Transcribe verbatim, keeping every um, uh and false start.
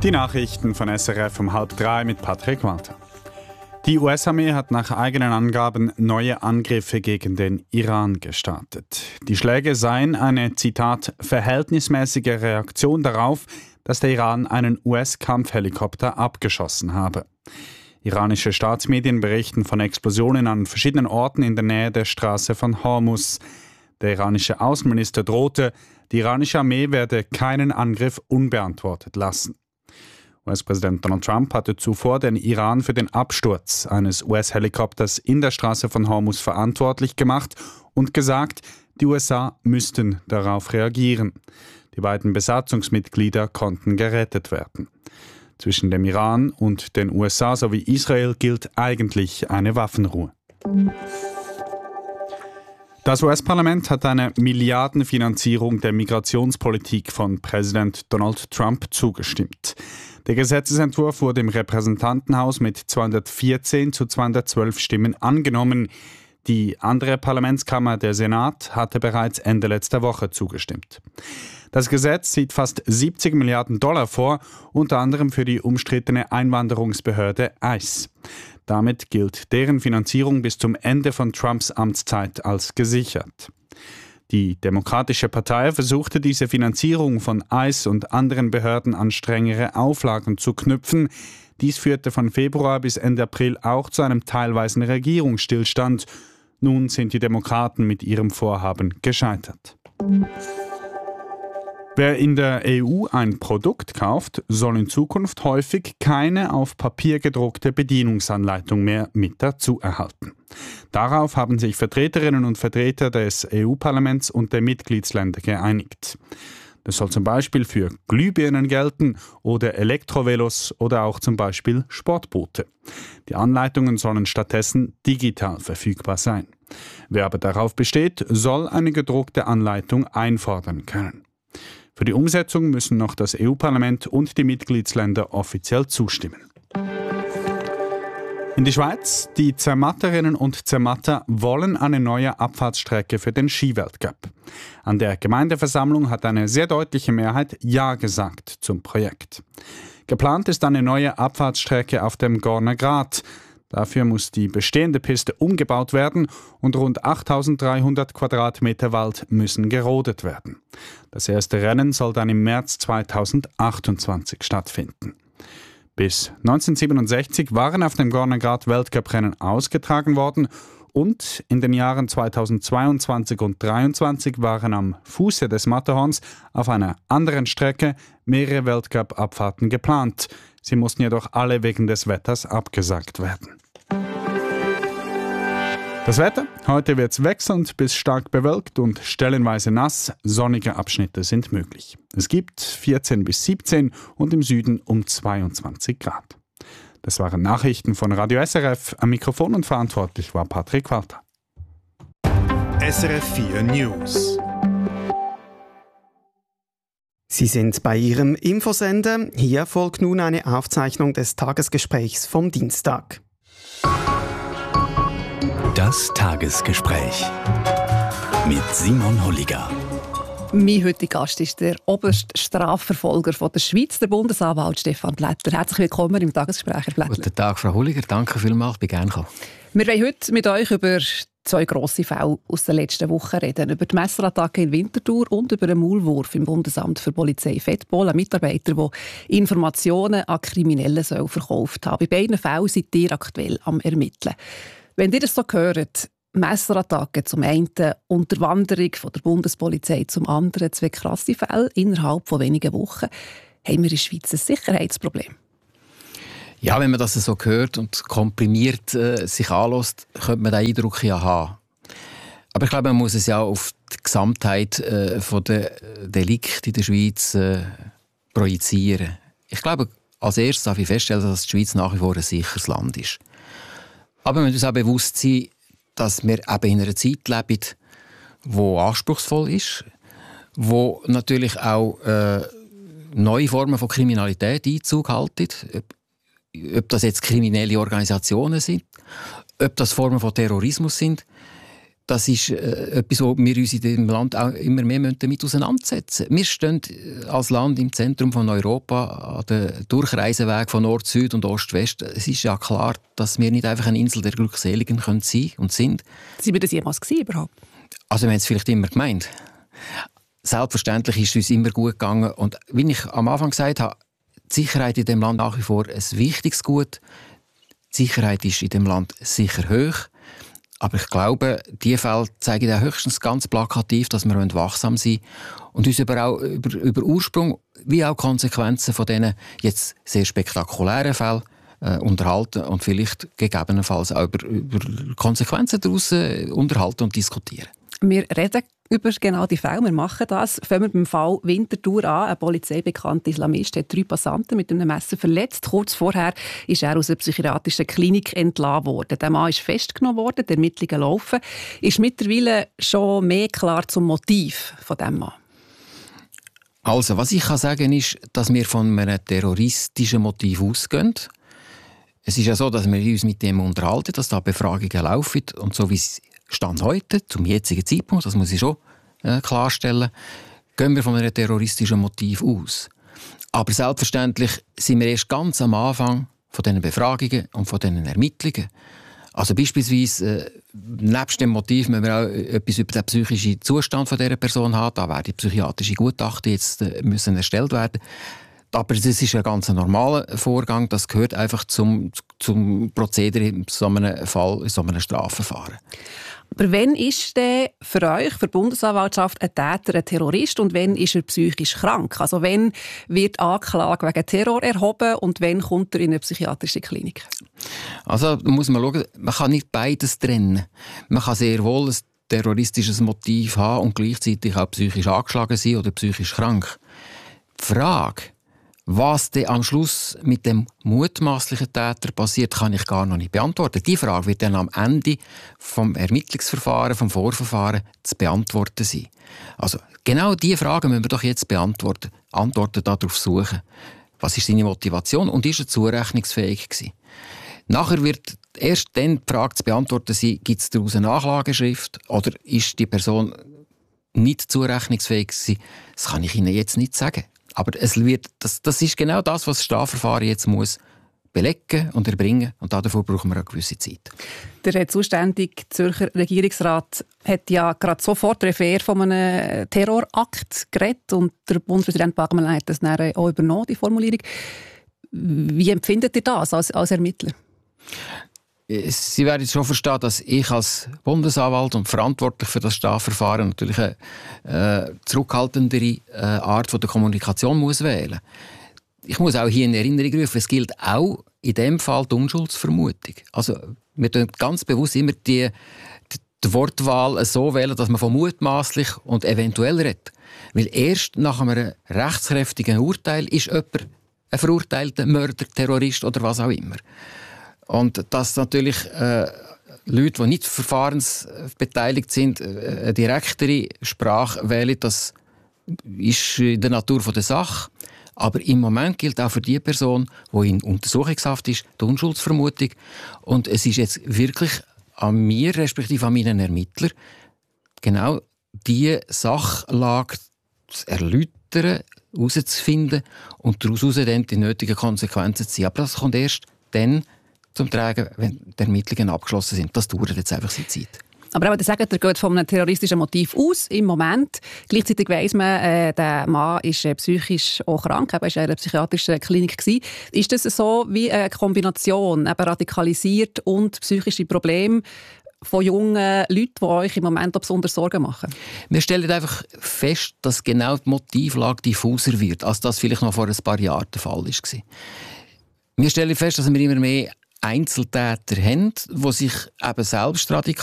Die Nachrichten von S R F um halb drei mit Patrick Walter. Die U S-Armee hat nach eigenen Angaben neue Angriffe gegen den Iran gestartet. Die Schläge seien eine, Zitat, verhältnismäßige Reaktion darauf, dass der Iran einen U S-Kampfhelikopter abgeschossen habe. Iranische Staatsmedien berichten von Explosionen an verschiedenen Orten in der Nähe der Straße von Hormuz. Der iranische Außenminister drohte, die iranische Armee werde keinen Angriff unbeantwortet lassen. U S-Präsident Donald Trump hatte zuvor den Iran für den Absturz eines U S-Helikopters in der Straße von Hormuz verantwortlich gemacht und gesagt, die U S A müssten darauf reagieren. Die beiden Besatzungsmitglieder konnten gerettet werden. Zwischen dem Iran und den U S A sowie Israel gilt eigentlich eine Waffenruhe. Das U S-Parlament hat eine Milliardenfinanzierung der Migrationspolitik von Präsident Donald Trump zugestimmt. Der Gesetzesentwurf wurde im Repräsentantenhaus mit zweihundertvierzehn zu zweihundertzwölf Stimmen angenommen. Die andere Parlamentskammer, der Senat, hatte bereits Ende letzter Woche zugestimmt. Das Gesetz sieht fast siebzig Milliarden Dollar vor, unter anderem für die umstrittene Einwanderungsbehörde I C E. Damit gilt deren Finanzierung bis zum Ende von Trumps Amtszeit als gesichert. Die Demokratische Partei versuchte diese Finanzierung von I C E und anderen Behörden an strengere Auflagen zu knüpfen. Dies führte von Februar bis Ende April auch zu einem teilweisen Regierungsstillstand. Nun sind die Demokraten mit ihrem Vorhaben gescheitert. Wer in der E U ein Produkt kauft, soll in Zukunft häufig keine auf Papier gedruckte Bedienungsanleitung mehr mit dazu erhalten. Darauf haben sich Vertreterinnen und Vertreter des E U-Parlaments und der Mitgliedsländer geeinigt. Das soll zum Beispiel für Glühbirnen gelten oder Elektrovelos oder auch zum Beispiel Sportboote. Die Anleitungen sollen stattdessen digital verfügbar sein. Wer aber darauf besteht, soll eine gedruckte Anleitung einfordern können. Für die Umsetzung müssen noch das E U-Parlament und die Mitgliedsländer offiziell zustimmen. In die Schweiz. Die Zermatterinnen und Zermatter wollen eine neue Abfahrtsstrecke für den Skiweltcup. An der Gemeindeversammlung hat eine sehr deutliche Mehrheit Ja gesagt zum Projekt. Geplant ist eine neue Abfahrtsstrecke auf dem Gorner Grat. Dafür muss die bestehende Piste umgebaut werden und rund achttausenddreihundert Quadratmeter Wald müssen gerodet werden. Das erste Rennen soll dann im März zweitausendachtundzwanzig stattfinden. Bis neunzehnhundertsiebenundsechzig waren auf dem Gorner Grat Weltcuprennen ausgetragen worden und in den Jahren zweitausendzweiundzwanzig und zweitausenddreiundzwanzig waren am Fuße des Matterhorns auf einer anderen Strecke mehrere Weltcup-Abfahrten geplant. Sie mussten jedoch alle wegen des Wetters abgesagt werden. Das Wetter? Heute wird es wechselnd bis stark bewölkt und stellenweise nass. Sonnige Abschnitte sind möglich. Es gibt vierzehn bis siebzehn und im Süden um zweiundzwanzig Grad. Das waren Nachrichten von Radio S R F. Am Mikrofon und verantwortlich war Patrick Walter. S R F vier News. Sie sind bei Ihrem Infosender. Hier folgt nun eine Aufzeichnung des Tagesgesprächs vom Dienstag. Das Tagesgespräch mit Simon Holliger. Mein heutiger Gast ist der oberste Strafverfolger von der Schweiz, der Bundesanwalt Stefan Blättler. Herzlich willkommen im Tagesgespräch, Herr Blättler. Guten Tag, Frau Holliger. Danke vielmals, ich bin gerne gekommen. Wir wollen heute mit euch über zwei grosse Fälle aus der letzten Woche reden. Über die Messerattacke in Winterthur und über einen Maulwurf im Bundesamt für Polizei Fettpol, ein Mitarbeiter, der Informationen an Kriminelle soll verkauft haben. Bei beiden Fällen seid ihr aktuell am Ermitteln. Wenn ihr das so hört, Messerattacke zum einen, Unterwanderung von der Bundespolizei zum anderen, zwei krasse Fälle innerhalb von wenigen Wochen, haben wir in der Schweiz ein Sicherheitsproblem. Ja, wenn man das so hört und komprimiert äh, sich anlässt, könnte man den Eindruck ja haben. Aber ich glaube, man muss es ja auf die Gesamtheit äh, von der Delikte in der Schweiz äh, projizieren. Ich glaube, als erstes darf ich feststellen, dass die Schweiz nach wie vor ein sicheres Land ist. Aber wir müssen uns auch bewusst sein, dass wir eben in einer Zeit leben, die anspruchsvoll ist, wo natürlich auch äh, neue Formen von Kriminalität Einzug halten. Ob das jetzt kriminelle Organisationen sind, ob das Formen von Terrorismus sind. das ist äh, etwas, wo wir uns in diesem Land auch immer mehr damit auseinandersetzen müssen. Wir stehen als Land im Zentrum von Europa, an den Durchreiseweg von Nord, Süd und Ost, West. Es ist ja klar, dass wir nicht einfach eine Insel der Glückseligen können sein und sind. Sind wir das jemals gewesen, überhaupt? Also wir haben es vielleicht immer gemeint. Selbstverständlich ist es uns immer gut gegangen. Und wie ich am Anfang gesagt habe, die Sicherheit in diesem Land nach wie vor ein wichtiges Gut. Die Sicherheit ist in diesem Land sicher hoch. Aber ich glaube, diese Fälle zeigen ja höchstens ganz plakativ, dass wir wachsam sein wollen und uns über, auch, über, über Ursprung wie auch Konsequenzen von diesen jetzt sehr spektakulären Fällen äh, unterhalten und vielleicht gegebenenfalls auch über, über Konsequenzen daraus äh, unterhalten und diskutieren. Wir reden über genau die Fälle, wir machen das. Fangen wir beim Fall Winterthur an. Ein polizeibekannter Islamist hat drei Passanten mit einem Messer verletzt. Kurz vorher ist er aus einer psychiatrischen Klinik entlassen worden. Der Mann ist festgenommen worden, die Ermittlungen laufen. Ist mittlerweile schon mehr klar zum Motiv von diesem Mann? Also, was ich kann sagen ist, dass wir von einem terroristischen Motiv ausgehen. Es ist ja so, dass wir uns mit dem unterhalten, dass da Befragungen laufen und so wie es Stand heute, zum jetzigen Zeitpunkt, das muss ich schon äh, klarstellen, gehen wir von einem terroristischen Motiv aus. Aber selbstverständlich sind wir erst ganz am Anfang von diesen Befragungen und von diesen Ermittlungen. Also beispielsweise, äh, nebst dem Motiv müssen wir auch etwas über den psychischen Zustand von dieser Person haben. Da werden psychiatrische Gutachten jetzt äh, müssen erstellt werden. Aber das ist ein ganz normaler Vorgang. Das gehört einfach zum, zum Prozedere in so einem Fall, in so einem Strafverfahren. Aber wann ist denn für euch, für die Bundesanwaltschaft, ein Täter ein Terrorist und wann ist er psychisch krank? Also wann wird Anklage wegen Terror erhoben und wann kommt er in eine psychiatrische Klinik? Also da muss man schauen, man kann nicht beides trennen. Man kann sehr wohl ein terroristisches Motiv haben und gleichzeitig auch psychisch angeschlagen sein oder psychisch krank. Die Frage, was dann am Schluss mit dem mutmaßlichen Täter passiert, kann ich gar noch nicht beantworten. Die Frage wird dann am Ende vom Ermittlungsverfahren, vom Vorverfahren zu beantworten sein. Also genau diese Fragen müssen wir doch jetzt beantworten, Antworten darauf suchen. Was ist seine Motivation und ist er zurechnungsfähig gewesen? Nachher wird erst dann die Frage zu beantworten sein, gibt es daraus eine Nachlageschrift oder ist die Person nicht zurechnungsfähig gewesen? Das kann ich Ihnen jetzt nicht sagen. Aber es wird, das, das ist genau das, was das Strafverfahren jetzt muss belegen und erbringen. Und dafür brauchen wir eine gewisse Zeit. Der zuständige Zürcher Regierungsrat hat ja gerade sofort Refer von einem Terrorakt geredet und der Bundespräsident Bachmann hat das dann auch übernommen, die Formulierung. Wie empfindet ihr das als, als Ermittler? Sie werden schon verstehen, dass ich als Bundesanwalt und verantwortlich für das Strafverfahren natürlich eine äh, zurückhaltendere äh, Art von der Kommunikation muss wählen. Ich muss auch hier in Erinnerung rufen, es gilt auch in dem Fall die Unschuldsvermutung. Also wir tun ganz bewusst immer die, die, die Wortwahl so wählen, dass man von mutmaßlich und eventuell redet. Weil erst nach einem rechtskräftigen Urteil ist jemand ein verurteilter Mörder, Terrorist oder was auch immer. Und dass natürlich äh, Leute, die nicht verfahrensbeteiligt sind, äh, eine direktere Sprache wählen, das ist in der Natur der Sache. Aber im Moment gilt auch für die Person, die in Untersuchungshaft ist, die Unschuldsvermutung. Und es ist jetzt wirklich an mir, respektive an meinen Ermittlern, genau diese Sachlage zu erläutern, herauszufinden und daraus dann die nötigen Konsequenzen zu ziehen. Aber das kommt erst dann zum Tragen, wenn die Ermittlungen abgeschlossen sind. Das dauert jetzt einfach seine Zeit. Aber auch, der sagt, er geht von einem terroristischen Motiv aus im Moment. Gleichzeitig weiss man, äh, der Mann ist äh, psychisch auch krank, er war in einer psychiatrischen Klinik gewesen. Ist das so wie eine Kombination, eben radikalisiert und psychische Probleme von jungen Leuten, die euch im Moment auch besonders Sorgen machen? Wir stellen einfach fest, dass genau die Motivlage diffuser wird, als das vielleicht noch vor ein paar Jahren der Fall war. Wir stellen fest, dass wir immer mehr Einzeltäter haben, die sich eben selbst radikalisieren.